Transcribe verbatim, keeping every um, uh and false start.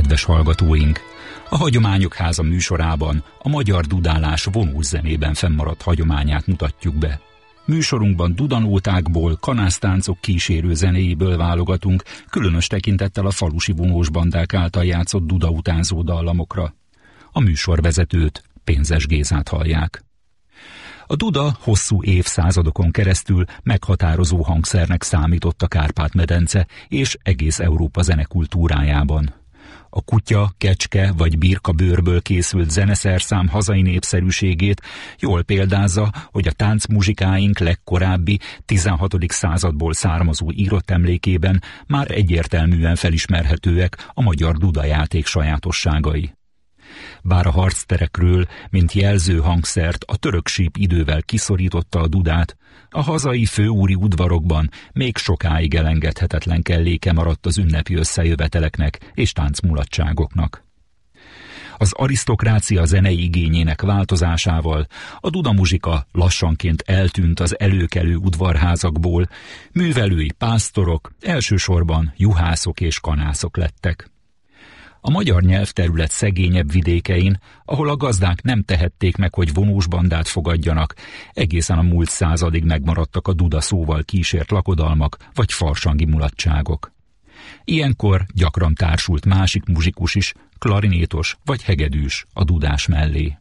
Kedves hallgatóink! A Hagyományok Háza műsorában a magyar dudálás vonós zenében fennmaradt hagyományát mutatjuk be. Műsorunkban dudanótákból, kanásztáncok kísérő zenéiből válogatunk, különös tekintettel a falusi vonós bandák által játszott dudautánzó dallamokra. A műsorvezetőt, Pénzes Gézát hallják. A duda hosszú évszázadokon keresztül meghatározó hangszernek számított a Kárpát-medence és egész Európa zenekultúrájában. A kutya, kecske vagy birkabőrből készült zeneszerszám hazai népszerűségét jól példázza, hogy a táncmuzsikáink legkorábbi tizenhatodik századból származó írott emlékében már egyértelműen felismerhetőek a magyar dudajáték sajátosságai. Bár a harcterekről, mint jelző hangszert a török síp idővel kiszorította a dudát, a hazai főúri udvarokban még sokáig elengedhetetlen kelléke maradt az ünnepi összejöveteleknek és táncmulatságoknak. Az arisztokrácia zenei igényének változásával a dudamuzsika lassanként eltűnt az előkelő udvarházakból, művelői pásztorok, elsősorban juhászok és kanászok lettek. A magyar nyelvterület szegényebb vidékein, ahol a gazdák nem tehették meg, hogy vonós bandát fogadjanak, egészen a múlt századig megmaradtak a duda szóval kísért lakodalmak vagy farsangi mulatságok. Ilyenkor gyakran társult másik muzsikus is, klarinétos vagy hegedűs a dudás mellé.